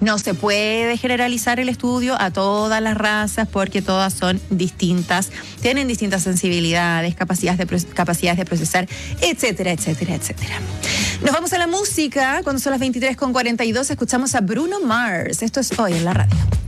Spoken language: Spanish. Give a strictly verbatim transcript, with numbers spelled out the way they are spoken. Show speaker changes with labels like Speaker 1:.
Speaker 1: No se puede generalizar el estudio a todas las razas porque todas son distintas, tienen distintas sensibilidades, capacidades de, capacidades de procesar, etcétera, etcétera, etcétera. Nos vamos a la música. Cuando son las veintitrés con cuarenta y dos escuchamos a Bruno Mars. Esto es Hoy en la Radio.